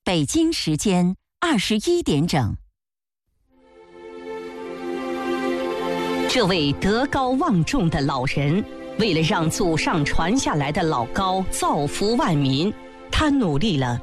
北京时间21点整。这位德高望重的老人，为了让祖上传下来的老高造福万民，他努力了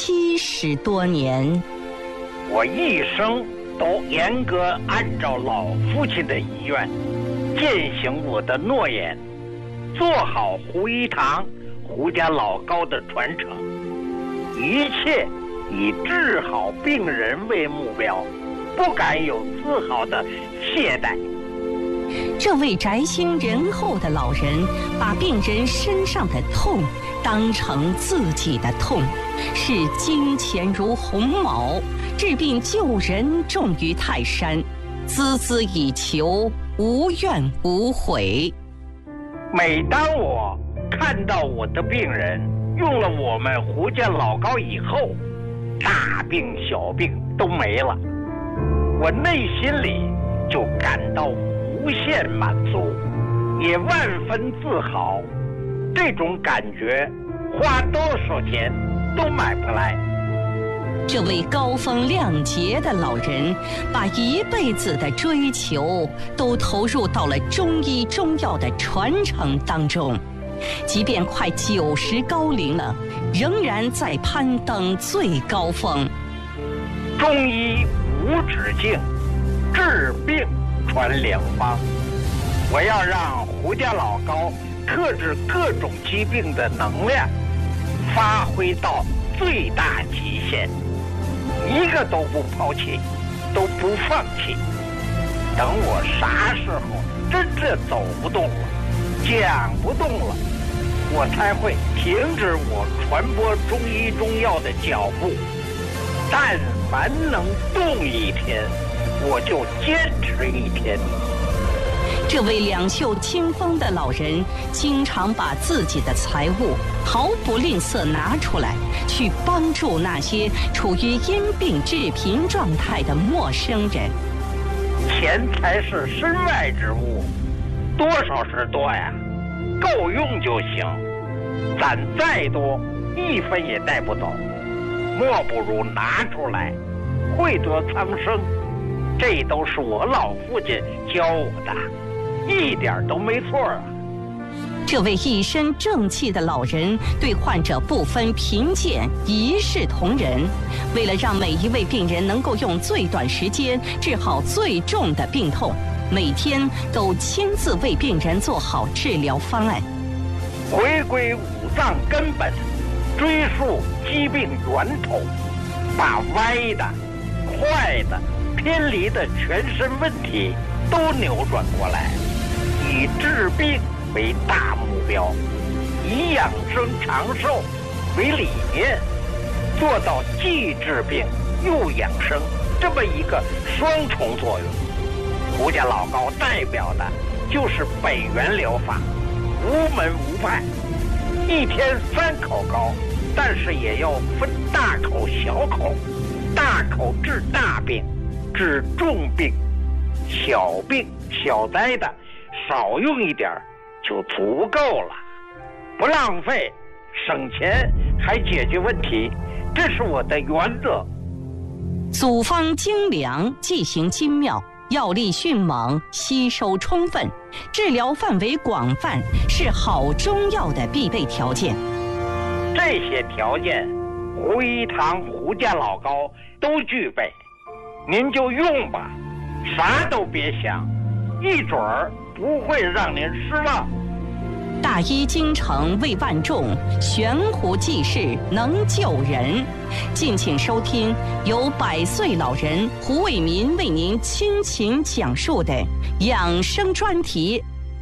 70多年。 我一生都严格按照老父亲的遗愿，践行我的诺言，做好胡一堂、胡家老高的传承，一切以治好病人为目标，不敢有丝毫的懈怠。 这位宅心仁厚的老人，把病人身上的痛当成自己的痛，视金钱如鸿毛，治病救人重于泰山，孜孜以求，无怨无悔。 每当我看到我的病人用了我们胡家老高以后，大病小病都没了，我内心里就感到无限满足，也万分自豪。这种感觉花多少钱都买不来。 这位高风亮节的老人，把一辈子的追求都投入到了中医中药的传承当中，即便快90高龄了，仍然在攀登最高峰。 中医无止境，治病传良方。我要让胡家老高克制各种疾病的能量发挥到最大极限，一个都不抛弃，都不放弃。等我啥时候真正走不动了，讲不动了，我才会停止我传播中医中药的脚步。但凡能动一天，我就坚持一天。 这位两袖清风的老人，经常把自己的财物毫不吝啬拿出来，去帮助那些处于因病致贫状态的陌生人。 钱才是身外之物，多少是多呀，够用就行。攒再多，一分也带不走，莫不如拿出来，惠得苍生。这都是我老父亲教我的，一点都没错啊。 这位一身正气的老人对患者不分贫贱，一视同仁。为了让每一位病人能够用最短时间治好最重的病痛，每天都亲自为病人做好治疗方案。 回归五脏根本，追溯疾病源头，把歪的、坏的、偏离的全身问题都扭转过来，以治病为大目标，以养生长寿为理念，做到既治病又养生这么一个双重作用。胡家老高代表的就是北元疗法，无门无派，一天3口高，但是也要分大口小口，大口治大病，治重病，小病小灾的少用一点就足够了，不浪费，省钱还解决问题，这是我的原则。 组方精良，剂型精妙，药力迅猛，吸收充分，治疗范围广泛，是好中药的必备条件。 这些条件，胡一堂、胡家老高都具备，您就用吧，啥都别想，一准儿不会让您失望。 大医精诚为万众，悬壶济世能救人。敬请收听由100岁老人胡卫民为您倾情讲述的养生专题。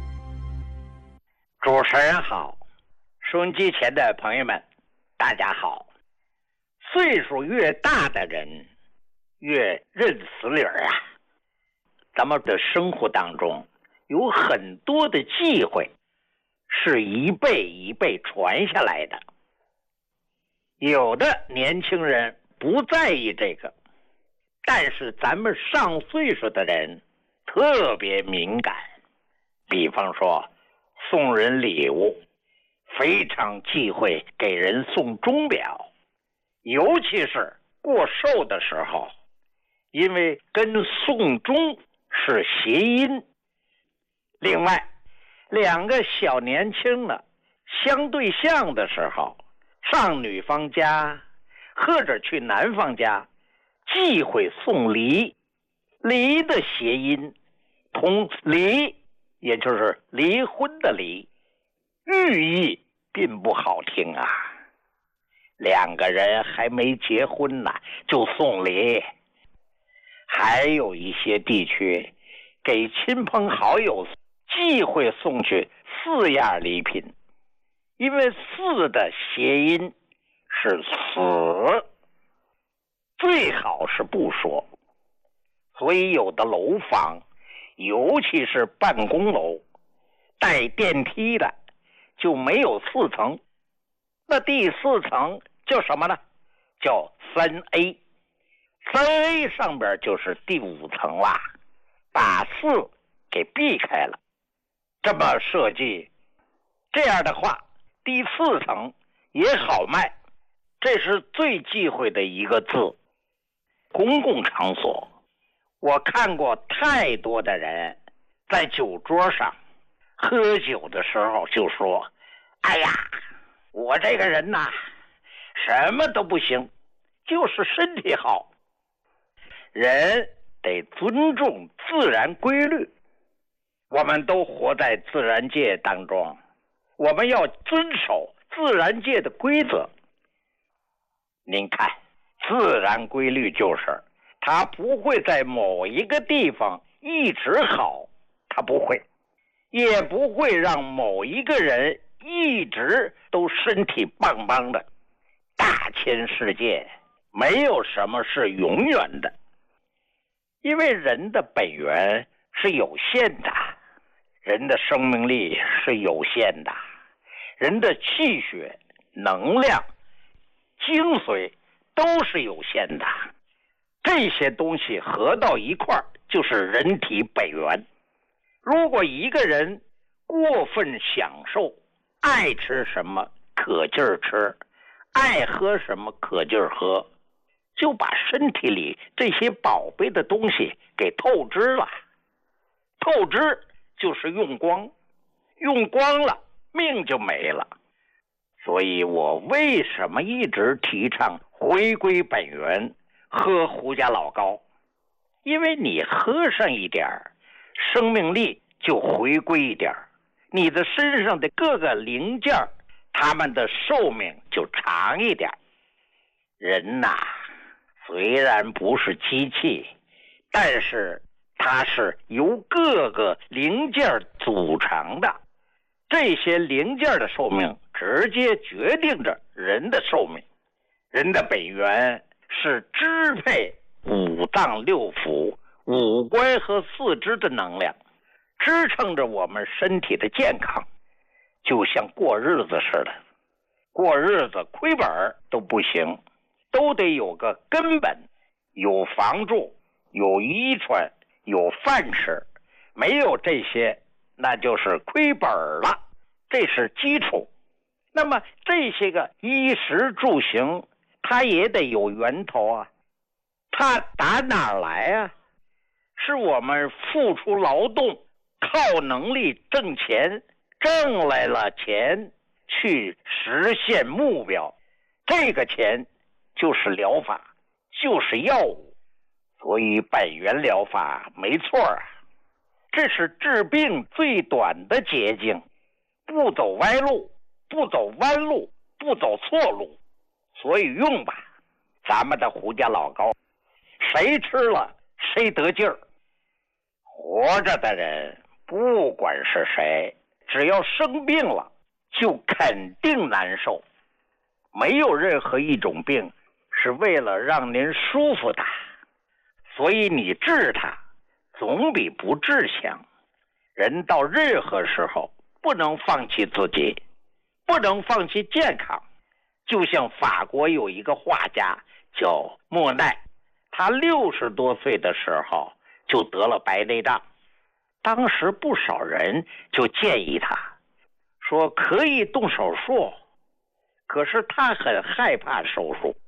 主持人好，收音机前的朋友们，大家好。岁数越大的人越认死理儿啊。咱们的生活当中有很多的忌讳是一辈一辈传下来的，有的年轻人不在意这个，但是咱们上岁数的人特别敏感。比方说送人礼物，非常忌讳给人送钟表， 尤其是过寿的时候，因为跟送终是谐音。另外，两个小年轻的相对象的时候，上女方家或者去男方家，忌讳送梨。梨的谐音同离，也就是离婚的离，寓意并不好听啊。两个人还没结婚呢，就送礼。还有一些地区给亲朋好友忌讳送去4样礼品，因为4的谐音是死，最好是不说。所以有的楼房，尤其是办公楼带电梯的，就没有4层，那第4层叫什么呢？叫3A。 3A 上边就是第5层啦，把4给避开了。这么设计，这样的话第4层也好卖。这是最忌讳的一个字。公共场所，我看过太多的人在酒桌上喝酒的时候就说，哎呀，我这个人呐，什么都不行，就是身体好。人得尊重自然规律，我们都活在自然界当中，我们要遵守自然界的规则。您看，自然规律就是它不会在某一个地方一直好，它不会，也不会让某一个人一直都身体棒棒的。大千世界没有什么是永远的，因为人的本源是有限的，人的生命力是有限的，人的气血、能量、精髓都是有限的。这些东西合到一块儿就是人体本源。如果一个人过分享受，爱吃什么可劲儿吃，爱喝什么可劲儿喝，就把身体里这些宝贝的东西给透支了。透支就是用光，用光了命就没了。所以我为什么一直提倡回归本源，喝胡家老高？因为你喝上一点，生命力就回归一点，你的身上的各个零件他们的寿命就长一点。人呐，虽然不是机器，但是它是由各个零件组成的，这些零件的寿命直接决定着人的寿命。人的本源是支配五脏六腑、五官和四肢的能量，支撑着我们身体的健康。就像过日子似的，过日子亏本都不行，都得有个根本，有房住，有衣穿，有饭吃。没有这些，那就是亏本了，这是基础。那么这些个衣食住行，它也得有源头啊。它打哪儿来啊？是我们付出劳动，靠能力挣钱，挣来了钱去实现目标，这个钱就是疗法，就是药物。所以本源疗法没错啊，这是治病最短的捷径，不走歪路，不走弯路，不走错路。所以用吧，咱们的胡家老高，谁吃了谁得劲儿。活着的人不管是谁，只要生病了就肯定难受。没有任何一种病是为了让您舒服的，所以你治它总比不治强。人到任何时候不能放弃自己，不能放弃健康。就像法国有一个画家叫莫奈，他60多岁的时候就得了白内障。当时不少人就建议他说可以动手术，可是他很害怕手术，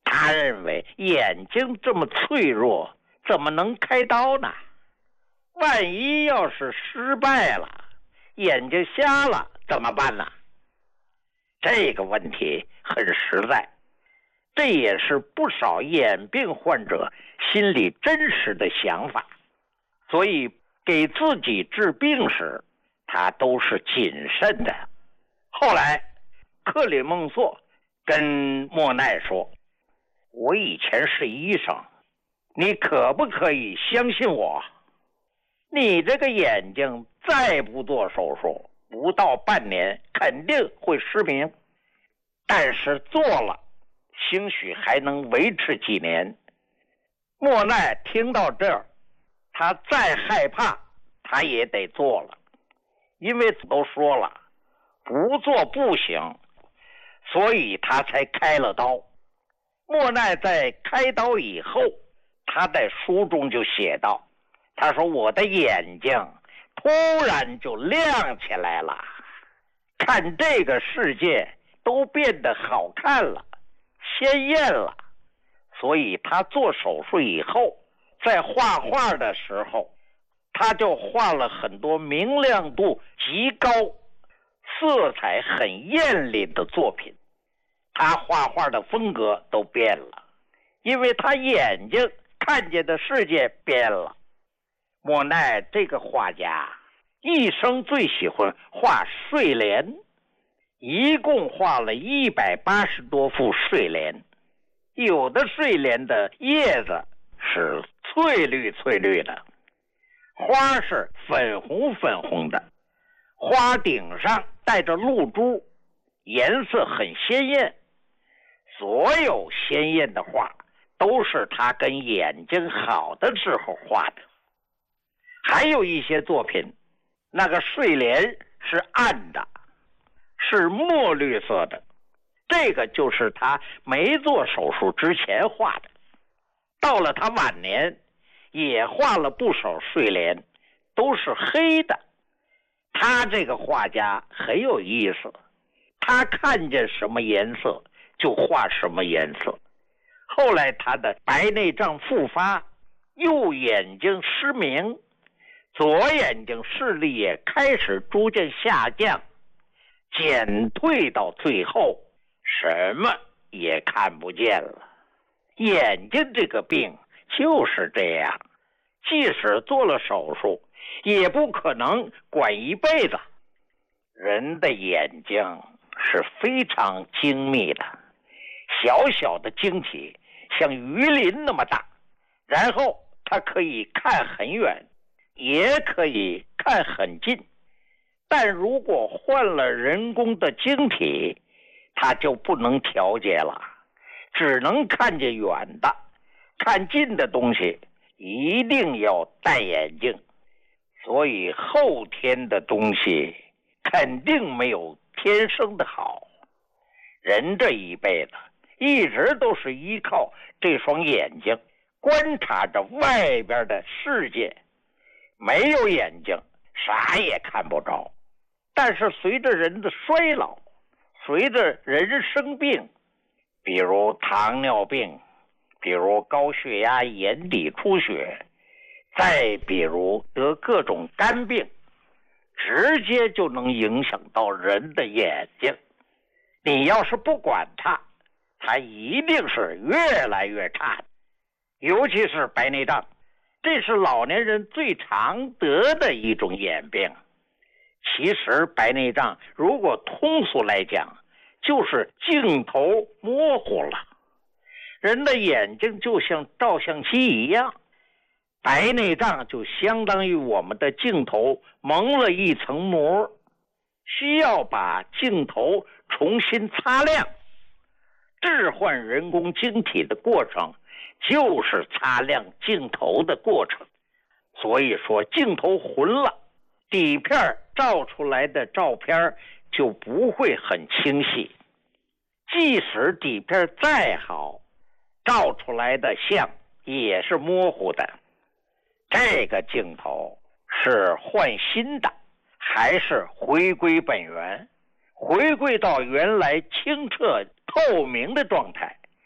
他认为眼睛这么脆弱，怎么能开刀呢？万一要是失败了，眼睛瞎了怎么办呢？这个问题很实在，这也是不少眼病患者心里真实的想法，所以给自己治病时，他都是谨慎的。后来，克里孟梭跟莫奈说：“我以前是医生，你可不可以相信我？你这个眼睛再不做手术，不到半年肯定会失明。但是做了，兴许还能维持几年。”莫奈听到这儿，他再害怕，他也得做了，因为都说了，不做不行，所以他才开了刀。莫奈在开刀以后，他在书中就写道，他说我的眼睛突然就亮起来了，看这个世界都变得好看了，鲜艳了。所以他做手术以后，在画画的时候，他就画了很多明亮度极高、色彩很艳丽的作品。他画画的风格都变了，因为他眼睛看见的世界变了。莫奈这个画家一生最喜欢画睡莲，一共画了180多幅睡莲。有的睡莲的叶子是翠绿翠绿的，花是粉红粉红的，花顶上带着露珠，颜色很鲜艳。所有鲜艳的画都是他跟眼睛好的时候画的。还有一些作品，那个睡莲是暗的，是墨绿色的，这个就是他没做手术之前画的。到了他晚年，也画了不少睡莲，都是黑的。他这个画家很有意思，他看见什么颜色就画什么颜色。后来他的白内障复发，右眼睛失明，左眼睛视力也开始逐渐下降，减退到最后什么也看不见了。眼睛这个病就是这样，即使做了手术，也不可能管一辈子。人的眼睛是非常精密的，小小的晶体像鱼鳞那么大，然后它可以看很远，也可以看很近。但如果换了人工的晶体，它就不能调节了，只能看见远的，看近的东西一定要戴眼镜。所以后天的东西肯定没有天生的好。人这一辈子一直都是依靠这双眼睛观察着外边的世界，没有眼睛啥也看不着。但是随着人的衰老，随着人生病，比如糖尿病，比如高血压、眼底出血，再比如得各种肝病，直接就能影响到人的眼睛。你要是不管它，它一定是越来越差的。尤其是白内障，这是老年人最常得的一种眼病。其实白内障如果通俗来讲，就是镜头模糊了。人的眼睛就像照相机一样，白内障就相当于我们的镜头蒙了一层膜，需要把镜头重新擦亮。置换人工晶体的过程就是擦亮镜头的过程。所以说镜头混了，底片照出来的照片就不会很清晰。即使底片再好，照出来的像也是模糊的。这个镜头是换新的，还是回归本源，回归到原来清澈透明的状态？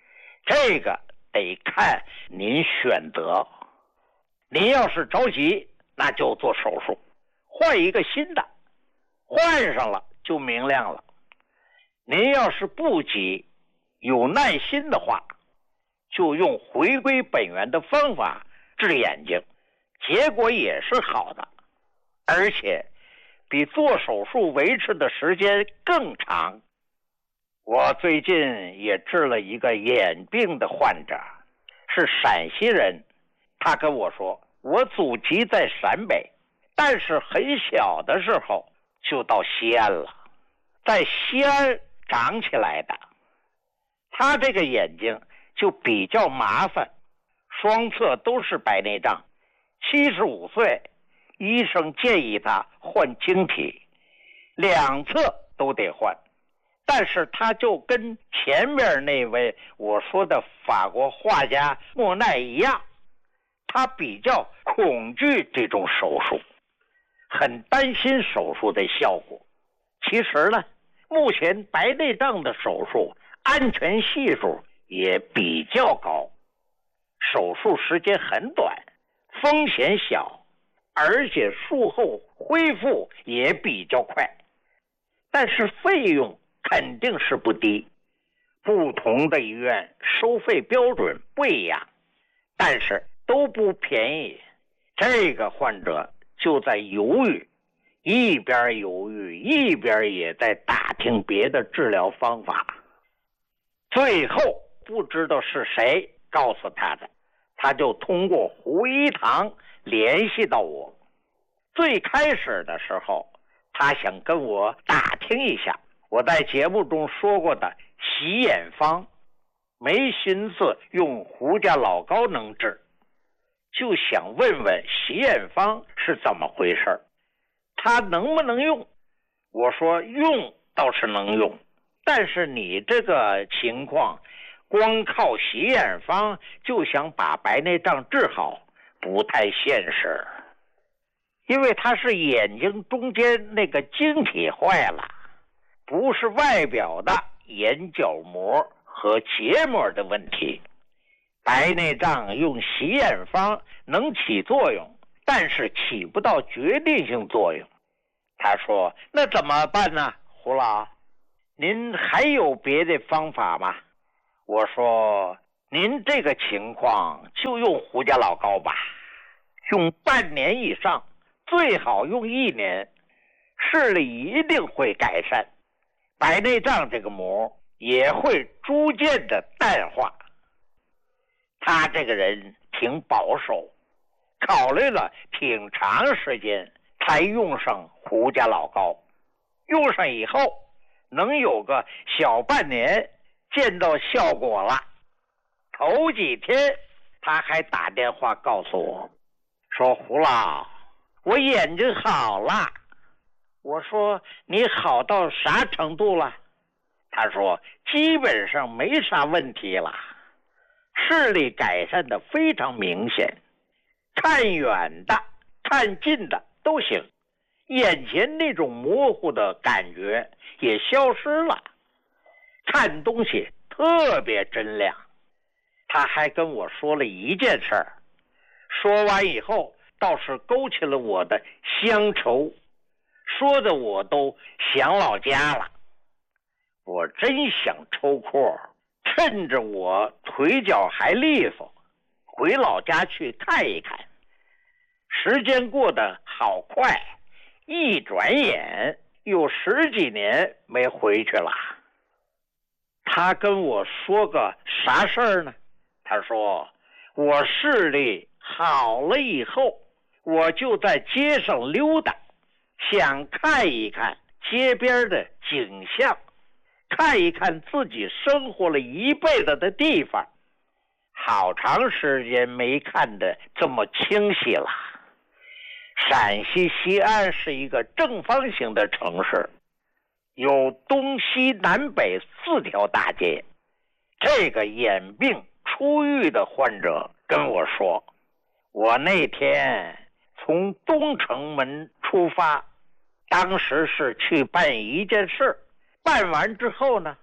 这个得看您选择。您要是着急，那就做手术，换一个新的，换上了就明亮了。您要是不急，有耐心的话，就用回归本源的方法治眼睛，结果也是好的，而且比做手术维持的时间更长。我最近也治了一个眼病的患者，是陕西人。他跟我说，我祖籍在陕北，但是很小的时候就到西安了，在西安长起来的。他这个眼睛就比较麻烦，双侧都是白内障。75岁，医生建议他换晶体，两侧都得换。但是他就跟前面那位我说的法国画家莫奈一样，他比较恐惧这种手术，很担心手术的效果。其实呢，目前白内障的手术安全系数也比较高，手术时间很短，风险小，而且术后恢复也比较快，但是费用肯定是不低。不同的医院收费标准不一样，但是都不便宜。这个患者就在犹豫，一边犹豫一边也在打听别的治疗方法。最后不知道是谁告诉他的，他就通过胡一堂联系到我。最开始的时候，他想跟我打听一下我在节目中说过的洗眼方，没心思用胡家老高能治，就想问问洗眼方是怎么回事，他能不能用。我说用倒是能用，但是你这个情况光靠洗眼方就想把白内障治好，不太现实。因为它是眼睛中间那个晶体坏了，不是外表的眼角膜和结膜的问题。白内障用洗眼方能起作用，但是起不到决定性作用。他说，那怎么办呢？胡老，您还有别的方法吗？我说，您这个情况就用胡家老高吧，用半年以上，最好用1年，视力一定会改善，白内障这个膜也会逐渐的淡化。他这个人挺保守，考虑了挺长时间才用上胡家老高。用上以后能有个小半年见到效果了。头几天他还打电话告诉我说，胡老，我眼睛好了。我说你好到啥程度了？他说基本上没啥问题了，视力改善的非常明显，看远的看近的都行，眼前那种模糊的感觉也消失了，看东西特别真亮。他还跟我说了一件事儿，说完以后倒是勾起了我的乡愁，说的我都想老家了。我真想抽空趁着我腿脚还利索，回老家去看一看。时间过得好快，一转眼有10几年没回去了。他跟我说个啥事儿呢？他说我视力好了以后，我就在街上溜达，想看一看街边的景象，看一看自己生活了一辈子的地方。好长时间没看得这么清晰了。陕西西安是一个正方形的城市，有东西南北4条大街。这个眼病初愈的患者跟我说，我那天从东城门出发，当时是去办一件事，办完之后呢，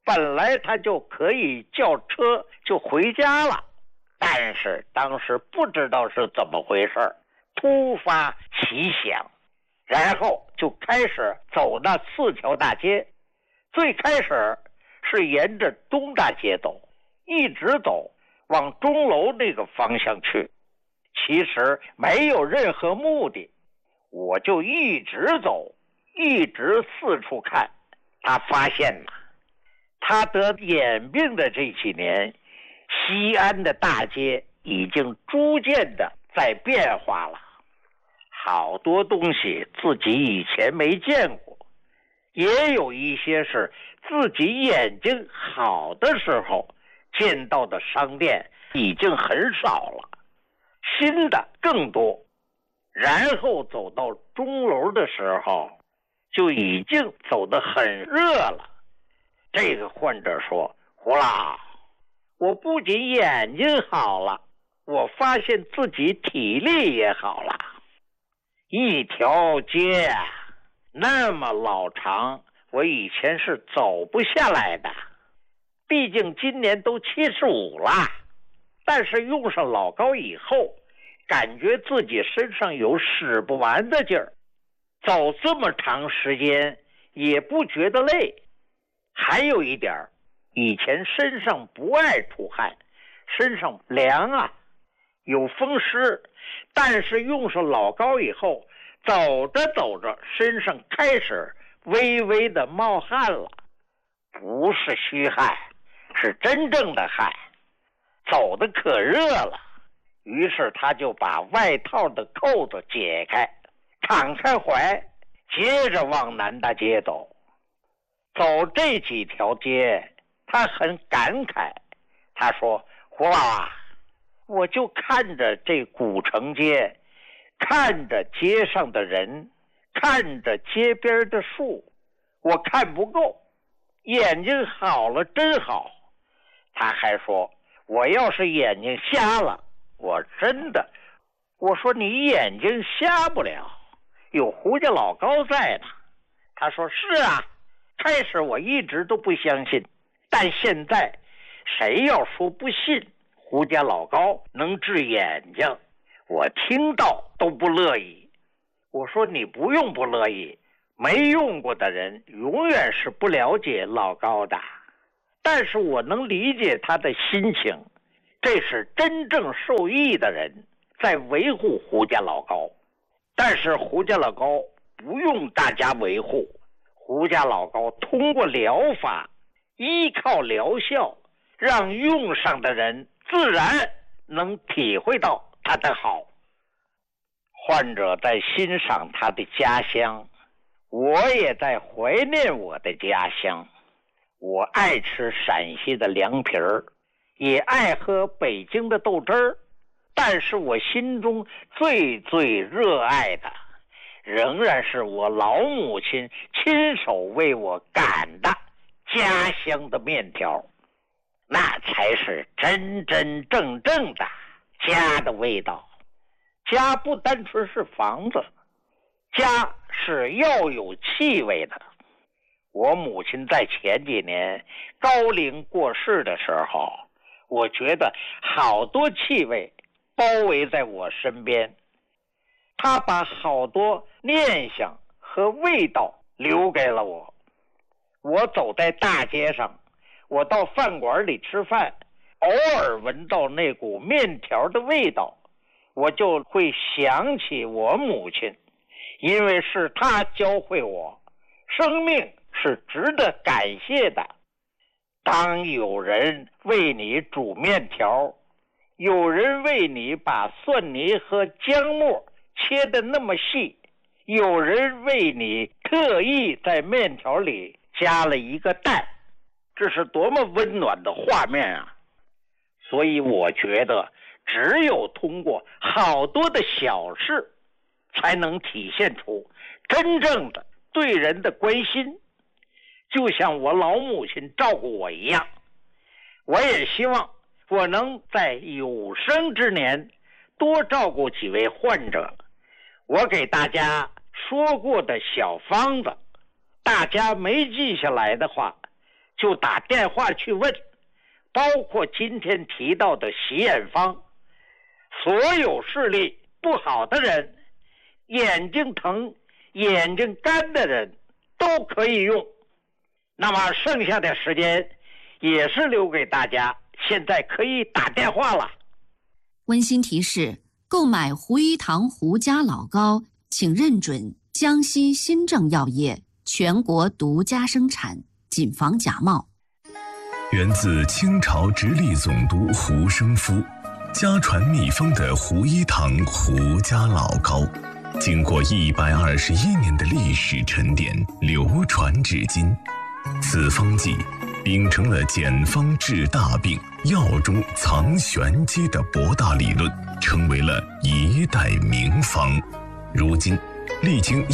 本来他就可以叫车就回家了，但是当时不知道是怎么回事，突发奇想，然后就开始走那4条大街。最开始是沿着东大街走，一直走往钟楼那个方向去，其实没有任何目的，我就一直走，一直四处看。他发现了，他得眼病的这几年，西安的大街已经逐渐的在变化了，好多东西自己以前没见过，也有一些是自己眼睛好的时候见到的商店已经很少了，新的更多。然后走到钟楼的时候，就已经走得很热了。这个患者说，胡老，我不仅眼睛好了，我发现自己体力也好了。一条街啊，那么老长，我以前是走不下来的，毕竟今年都75了，但是用上老高以后，感觉自己身上有使不完的劲儿，走这么长时间也不觉得累。还有一点，以前身上不爱出汗，身上凉啊，有风湿，但是用上老高以后，走着走着身上开始微微的冒汗了，不是虚汗，是真正的汗，走得可热了。于是他就把外套的扣子解开，敞开怀，接着往南大街走。走这几条街，他很感慨，他说，胡老啊，我就看着这古城街，看着街上的人，看着街边的树，我看不够，眼睛好了真好。他还说，我要是眼睛瞎了，我真的，我说你眼睛瞎不了，有胡家老高在呢。他说是啊，开始我一直都不相信，但现在谁要说不信胡家老高能治眼睛，我听到都不乐意。我说你不用不乐意，没用过的人永远是不了解老高的，但是我能理解他的心情，这是真正受益的人在维护胡家老高，但是胡家老高不用大家维护，胡家老高通过疗法，依靠疗效，让用上的人自然能体会到他的好。患者在欣赏他的家乡，我也在怀念我的家乡。我爱吃陕西的凉皮儿，也爱喝北京的豆汁儿，但是我心中最最热爱的，仍然是我老母亲亲手为我擀的家乡的面条，那才是真真正正的家的味道。家不单纯是房子，家是要有气味的。我母亲在前几年高龄过世的时候，我觉得好多气味包围在我身边，她把好多念想和味道留给了我。我走在大街上，我到饭馆里吃饭，偶尔闻到那股面条的味道，我就会想起我母亲，因为是她教会我，生命是值得感谢的。当有人为你煮面条，有人为你把蒜泥和姜末切得那么细，有人为你特意在面条里加了一个蛋，这是多么温暖的画面啊！所以我觉得只有通过好多的小事，才能体现出真正的对人的关心。就像我老母亲照顾我一样，我也希望我能在有生之年多照顾几位患者。我给大家说过的小方子，大家没记下来的话， 就打电话去问，包括今天提到的习艳芳，所有视力不好的人，眼睛疼、眼睛干的人都可以用。那么剩下的时间也是留给大家，现在可以打电话了。 温馨提示：购买胡一堂胡家老膏，请认准江西新政药业全国独家生产，谨防假冒。 源自清朝直隶总督胡生夫，家传秘方的胡一堂胡家老膏，经过121年的历史沉淀，流传至今。此方剂秉承了简方治大病、药中藏玄机的博大理论，成为了一代名方。如今历经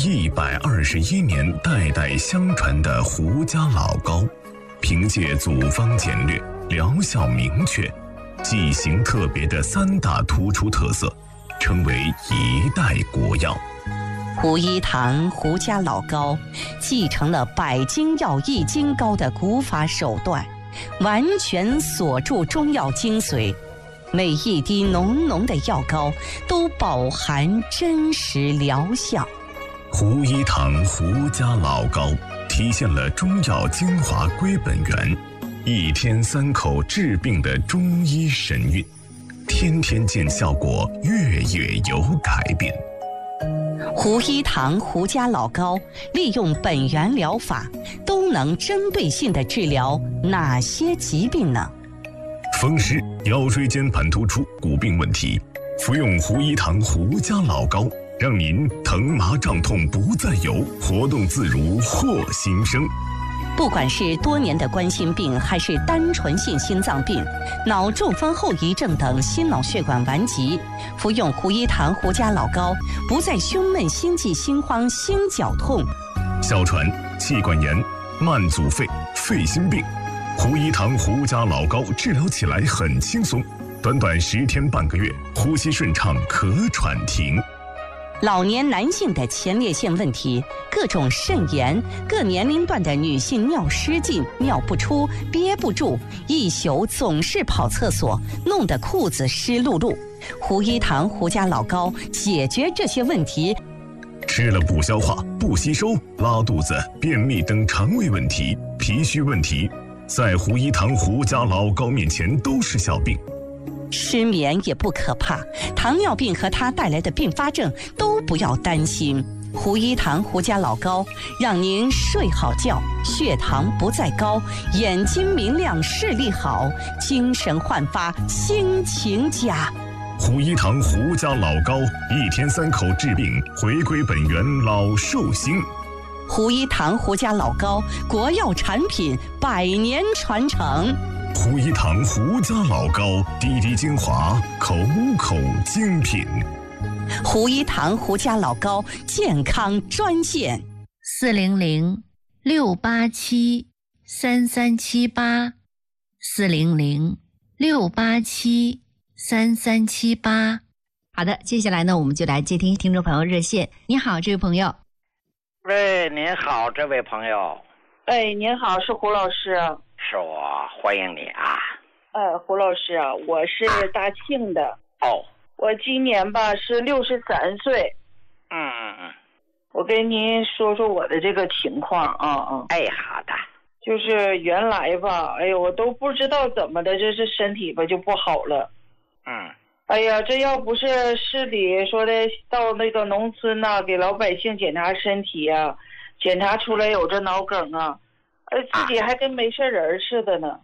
121年代代相传的胡家老膏，凭借组方简略、疗效明确、剂型特别的3大突出特色，成为一代国药。 胡一堂胡家老膏继承了百金药益金膏的古法手段，完全锁住中药精髓，每一滴浓浓的药膏都饱含真实疗效。 胡一堂胡家老膏体现了中药精华归本源，1天3口治病的中医神韵，天天见效果，月月有改变。 胡一堂胡家老膏利用本源疗法，都能针对性地治疗哪些疾病呢？ 风湿、腰椎间盘突出、骨病问题，服用胡一堂胡家老膏，让您疼麻胀痛不再有，活动自如获新生。 不管是多年的冠心病，还是单纯性心脏病、脑中风后遗症等心脑血管顽疾，服用胡一堂胡家老膏，不再胸闷、心悸、心慌、心绞痛。 哮喘、气管炎、慢阻肺、肺心病，胡一堂胡家老膏治疗起来很轻松，短短10天半个月，呼吸顺畅，咳喘停。 老年男性的前列腺问题、各种肾炎、各年龄段的女性尿失禁、尿不出、憋不住，一宿总是跑厕所，弄得裤子湿漉漉。胡一堂胡家老膏解决这些问题。 吃了不消化、不吸收、拉肚子、便秘等肠胃问题、脾虚问题，在胡一堂胡家老膏面前都是小病。 失眠也不可怕，糖尿病和它带来的并发症都不要担心。胡一堂胡家老膏让您睡好觉，血糖不再高，眼睛明亮，视力好，精神焕发，心情佳。 胡一堂胡家老膏1天3口治病，回归本源，老寿星。 胡一堂胡家老膏，国药产品，100年传承。 胡一堂胡家老膏，滴滴精华，口口精品。 胡一堂胡家老膏健康专线 400-687-3378，400-687-3378。好的，接下来呢，我们就来接听听众朋友热线。你好，这位朋友。 喂，您好，这位朋友。 哎，您好，是胡老师。 是我，欢迎你啊。 胡老师啊，我是大庆的。 哦。 我今年吧是63岁。我跟您说说我的这个情况啊。 哎，好的。 就是原来吧，哎呦，我都不知道怎么的，这是身体吧就不好了。哎呀，这要不是市里说的到那个农村呐，给老百姓检查身体啊，检查出来有这脑梗啊，自己还跟没事人似的呢。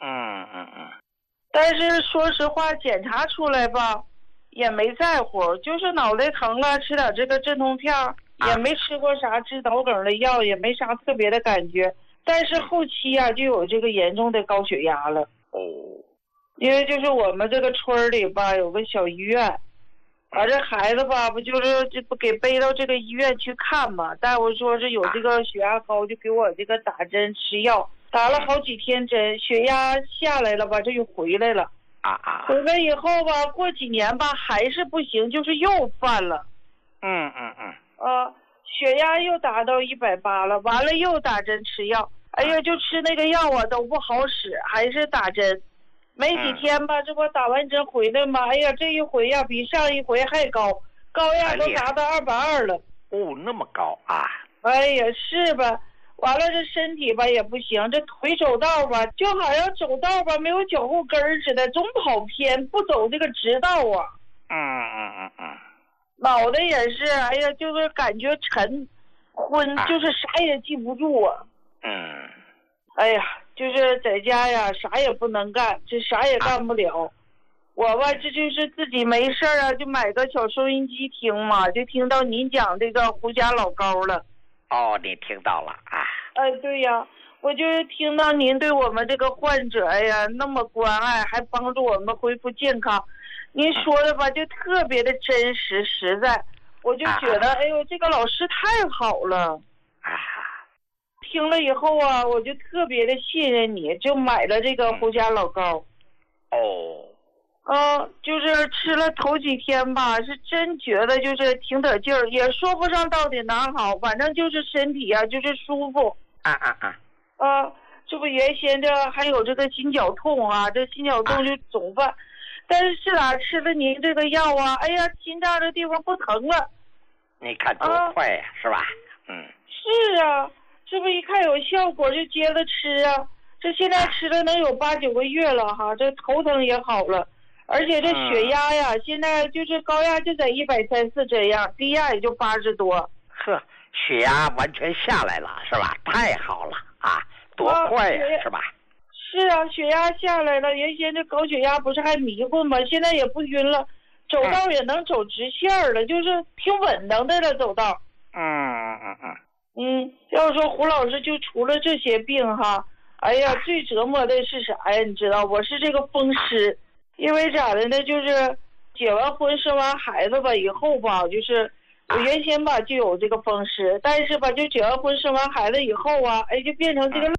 但是说实话，检查出来吧，也没在乎，就是脑袋疼了，吃点这个镇痛片，也没吃过啥治脑梗的药，也没啥特别的感觉。但是后期啊，就有这个严重的高血压了。因为就是我们这个村里吧，有个小医院，把这孩子吧，不就是这不给背到这个医院去看嘛？大夫说是有这个血压高，就给我这个打针吃药，打了好几天针，血压下来了吧，这又回来了。回来以后吧，过几年吧，还是不行，就是又犯了。血压又达到180了，完了又打针吃药， 哎呀，就吃那个药啊都不好使，还是打针。没几天吧，这不打完针回来吗？哎呀，这一回呀比上一回还高，高压都达到220了。 哦，那么高啊！ 哎呀，是吧？完了，这身体吧也不行，这腿走道吧就好像走道吧没有脚后跟似的，总跑偏，不走这个直道啊。脑袋也是，哎呀，就是感觉沉昏，就是啥也记不住啊。哎呀，就是在家呀，啥也不能干，这啥也干不了。我吧，这就是自己没事啊，就买个小收音机听嘛，就听到您讲这个胡家老高了。 哦，你听到了啊？ 哎，对呀，我就是听到您对我们这个患者呀那么关爱，还帮助我们恢复健康。您说的吧，就特别的真实实在，我就觉得，哎呦，这个老师太好了。听了以后啊，我就特别的信任你，就买了这个胡家老高。就是吃了头几天吧，是真觉得就是挺得劲儿，也说不上到底哪好，反正就是身体啊，就是舒服。这不原先这还有这个心绞痛啊，这心绞痛就总犯，但是哪吃了您这个药啊，哎呀，心脏这地方不疼了。 你看多快呀，是吧？ 是啊，这不一看有效果就接着吃啊，这现在吃了能有8、9个月了哈，这头疼也好了。而且这血压呀，现在就是高压就在130这样，低压也就80多。 血压完全下来了，是吧？太好了啊，多快呀，是吧？ 是啊，血压下来了，原先这高血压不是还迷混吗？现在也不晕了，走道也能走直线了，就是挺稳当的了，走道。要说胡老师就除了这些病哈，哎呀，最折磨的是啥呀？你知道，我是这个风湿。因为咋的呢，就是结完婚生完孩子吧以后吧，就是我原先吧就有这个风湿，但是吧就结完婚生完孩子以后啊，哎就变成这个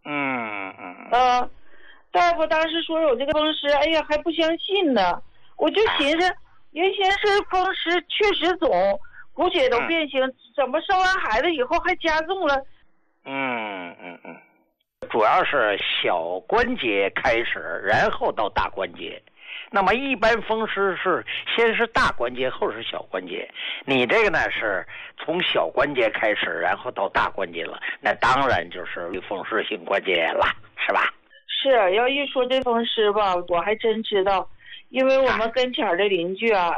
大夫当时说有这个风湿，哎呀还不相信呢，我就寻思原先是风湿确实肿，骨血都变形，怎么生完孩子以后还加重了？ 主要是小关节开始，然后到大关节。那么一般风湿是先是大关节，后是小关节。你这个呢是从小关节开始，然后到大关节了，那当然就是风湿性关节炎了，是吧？ 是，要一说这风湿吧，我还真知道，因为我们跟前的邻居啊。